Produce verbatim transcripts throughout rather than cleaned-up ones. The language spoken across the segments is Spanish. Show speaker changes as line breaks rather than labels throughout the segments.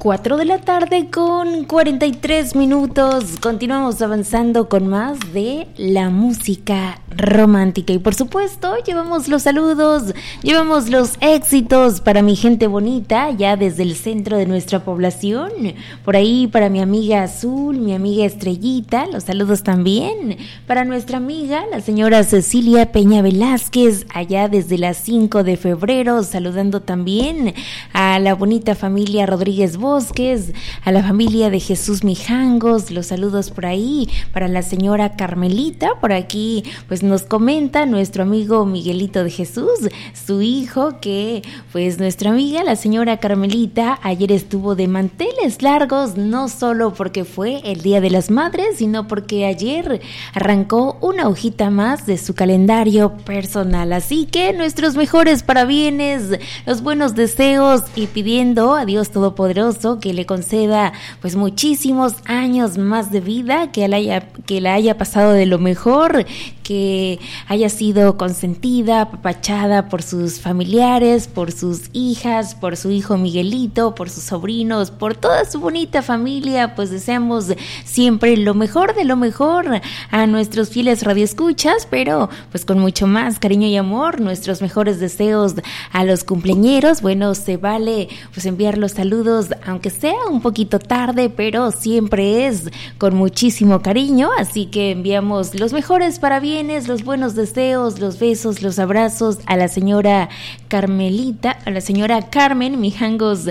cuatro de la tarde con cuarenta y tres minutos. Continuamos avanzando con más de la música romántica. Y por supuesto, llevamos los saludos, llevamos los éxitos para mi gente bonita, ya desde el centro de nuestra población. Por ahí para mi amiga Azul, mi amiga Estrellita, los saludos también. Para nuestra amiga, la señora Cecilia Peña Velázquez, allá desde las cinco de febrero, saludando también a la bonita familia Rodríguez Bosques, a la familia de Jesús Mijangos, los saludos por ahí. Para la señora Carmelita, por aquí pues nos comenta nuestro amigo Miguelito de Jesús, su hijo, que pues nuestra amiga la señora Carmelita ayer estuvo de manteles largos, no solo porque fue el Día de las Madres, sino porque ayer arrancó una hojita más de su calendario personal. Así que nuestros mejores parabienes, los buenos deseos, y pidiendo a Dios Todopoderoso que le conceda pues muchísimos años más de vida, que la haya, que la haya pasado de lo mejor, que haya sido consentida, apapachada por sus familiares, por sus hijas, por su hijo Miguelito, por sus sobrinos, por toda su bonita familia. Pues deseamos siempre lo mejor de lo mejor a nuestros fieles radioescuchas, pero pues con mucho más cariño y amor, nuestros mejores deseos a los cumpleañeros. Bueno, se vale pues enviar los saludos, aunque sea un poquito tarde, pero siempre es con muchísimo cariño, así que enviamos los mejores parabienes, los buenos deseos, los besos, los abrazos a la señora Carmelita, a la señora Carmen Mijangos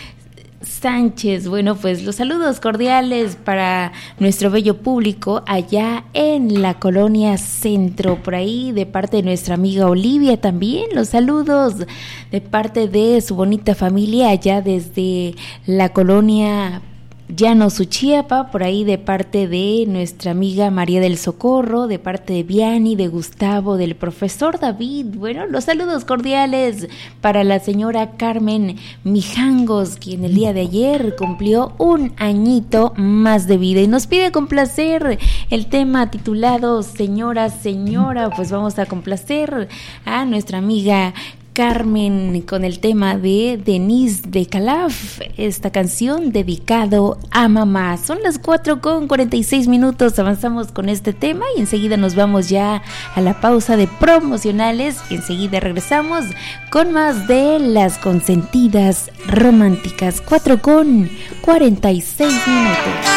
Sánchez. Bueno, pues los saludos cordiales para nuestro bello público allá en la colonia Centro, por ahí de parte de nuestra amiga Olivia también, los saludos de parte de su bonita familia allá desde la colonia Llano Suchiapa, por ahí de parte de nuestra amiga María del Socorro, de parte de Viani, de Gustavo, del profesor David. Bueno, los saludos cordiales para la señora Carmen Mijangos, quien el día de ayer cumplió un añito más de vida y nos pide complacer el tema titulado Señora, Señora. Pues vamos a complacer a nuestra amiga Carmen con el tema de Denise de Calaf, esta canción dedicado a mamá. Son las cuatro con cuarenta y seis minutos, avanzamos con este tema y enseguida nos vamos ya a la pausa de promocionales y enseguida regresamos con más de las consentidas románticas. Cuatro con cuarenta y seis minutos.